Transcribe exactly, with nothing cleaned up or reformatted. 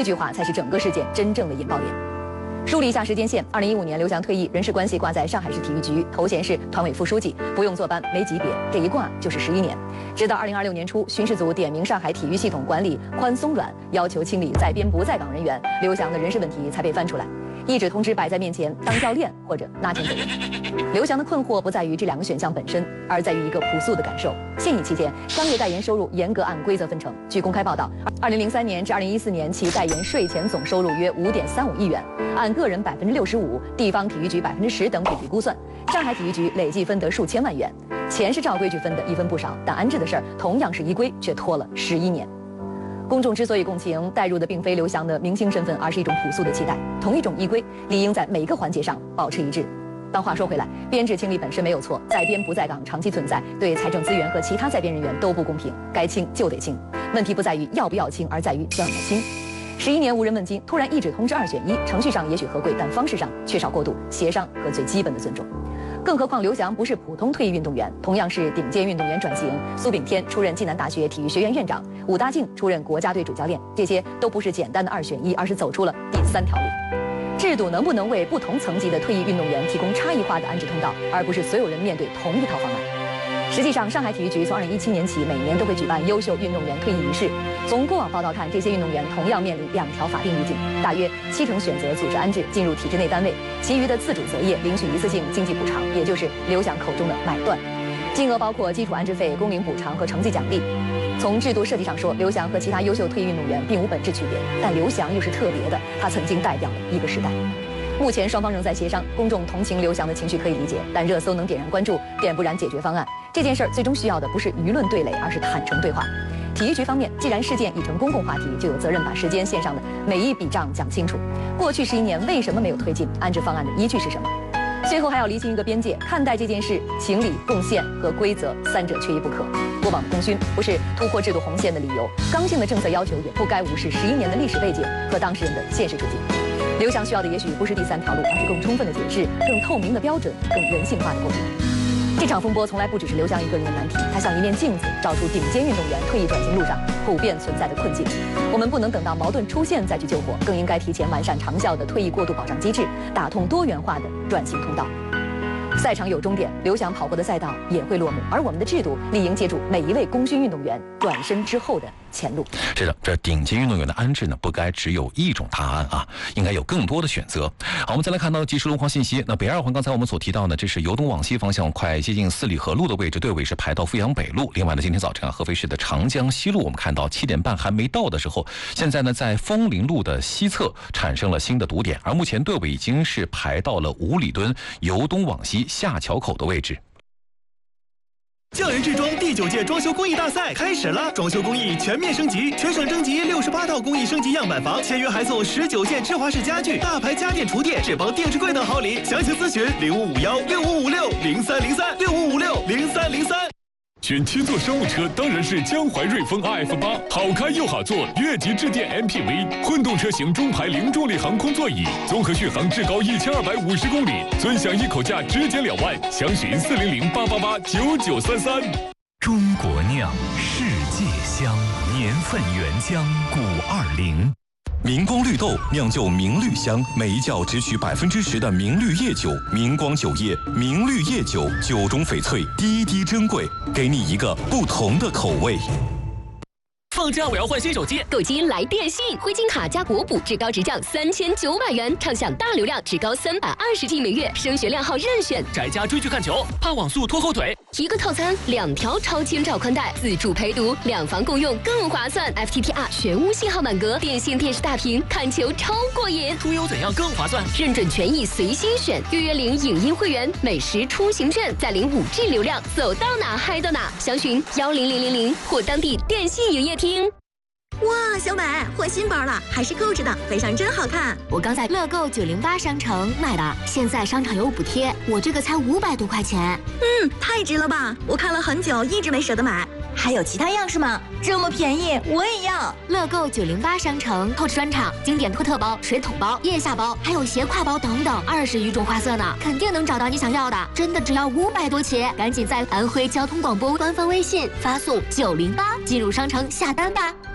这句话才是整个事件真正的引爆点。梳理一下时间线，二零一五年刘翔退役，人事关系挂在上海市体育局，头衔是团委副书记，不用坐班，没级别，这一挂就是十一年。直到二零二六年初，巡视组点名上海体育系统管理宽松软，要求清理在编不在岗人员，刘翔的人事问题才被翻出来。一纸通知摆在面前，当教练或者拿钱走人。刘翔的困惑不在于这两个选项本身，而在于一个朴素的感受。现役期间，商业代言收入严格按规则分成。据公开报道，二零零三年至二零一四年，其代言税前总收入约五点三五亿元，按个人百分之六十五、地方体育局百分之十等比例估算，上海体育局累计分得数千万元。钱是照规矩分的，一分不少，但安置的事儿同样是依规，却拖了十一年。公众之所以共情，带入的并非刘翔的明星身份，而是一种朴素的期待。同一种依规，理应在每个环节上保持一致。但话说回来，编制清理本身没有错，在编不在岗长期存在，对财政资源和其他在编人员都不公平，该清就得清。问题不在于要不要清，而在于怎么清。十一年无人问津，突然一纸通知二选一，程序上也许合规，但方式上缺少过渡、协商和最基本的尊重。更何况刘翔不是普通退役运动员，同样是顶尖运动员转型。苏炳添出任暨南大学体育学院院长，武大靖出任国家队主教练，这些都不是简单的二选一，而是走出了第三条路。制度能不能为不同层级的退役运动员提供差异化的安置通道，而不是所有人面对同一套方案？实际上，上海体育局从二零一七年起，每年都会举办优秀运动员退役仪式。从过往报道看，这些运动员同样面临两条法定路径：大约七成选择组织安置，进入体制内单位，其余的自主择业，领取一次性经济补偿，也就是刘翔口中的买断。金额包括基础安置费、工龄补偿和成绩奖励。从制度设计上说，刘翔和其他优秀退役运动员并无本质区别，但刘翔又是特别的，他曾经代表了一个时代。目前双方仍在协商，公众同情刘翔的情绪可以理解，但热搜能点燃关注，点不燃解决方案。这件事儿最终需要的不是舆论对垒，而是坦诚对话。体育局方面，既然事件已成公共话题，就有责任把时间线上的每一笔账讲清楚。过去十一年为什么没有推进？安置方案的依据是什么？最后还要厘清一个边界，看待这件事，情理、贡献和规则三者缺一不可。过往的功勋不是突破制度红线的理由，刚性的政策要求也不该无视十一年的历史背景和当事人的现实处境。刘翔需要的也许不是第三条路，而是更充分的解释、更透明的标准、更人性化的过程。这场风波从来不只是刘翔一个人的难题，它像一面镜子，照出顶尖运动员退役转型路上普遍存在的困境。我们不能等到矛盾出现再去救火，更应该提前完善长效的退役过渡保障机制，打通多元化的转型通道。赛场有终点，刘翔跑过的赛道也会落幕，而我们的制度理应接住每一位功勋运动员转身之后的前路。 是的，这顶尖运动员的安置呢，不该只有一种答案啊，应该有更多的选择。好，我们再来看到即时路况信息。那北二环刚才我们所提到呢，这是由东往西方向快接近四里河路的位置，队尾是排到阜阳北路。另外呢，今天早晨啊，合肥市的长江西路，我们看到七点半还没到的时候，现在呢在枫林路的西侧产生了新的堵点，而目前队尾已经是排到了五里墩由东往西下桥口的位置。 匠人制装第九届装修工艺大赛开始了，装修工艺全面升级，全省征集六十八套工艺升级样板房，签约还送十九件芝华士家具、大牌家电厨电、智邦电视柜等好礼。详情咨询零五五幺六五五六零三零三六五五六零三零三。 选七座商务车当然是江淮瑞风 R F 八，好开又好坐，越级致电 M P V， 混动车型中排零重力航空座椅，综合续航至高一千二百五十公里，尊享一口价直减两万，详询四零零八八八九九三三。 中国酿，世界香，年份原浆古二零。明光绿豆酿就明绿香，每一窖只取百分之十的明绿叶酒，明光酒业明绿叶酒，酒中翡翠，滴滴珍贵，给你一个不同的口味。 放假我要换新手机， 购机来电信，灰金卡加国补至高直降三千九百元，畅享大流量至高三百二十 G 每月，升学靓号任选。 宅家追剧看球，怕网速拖后腿。 一个套餐，两条超千兆宽带，自助陪读，两房共用更划算。F T T R 全屋信号满格，电信电视大屏，看球超过瘾。 出游怎样更划算？ 认准权益随心选，月月领影音会员，美食出行券，再领五 G 流量，走到哪嗨到哪。详询幺零零零零或当地电信营业厅。 哇，小美换新包了，还是购置的，背上真好看。 我刚在乐购九零八商城买的，现在商场有补贴，我这个才五百多块钱。 嗯，太值了吧！我看了很久，一直没舍得买。 还有其他样式吗？这么便宜，我也要！ 乐购九零八商城购置专场，经典托特包、水桶包、腋下包，还有斜挎包等等，二十余种花色呢，肯定能找到你想要的。真的只要五百多起，赶紧在安徽交通广播官方微信发送九零八进入商城下单吧。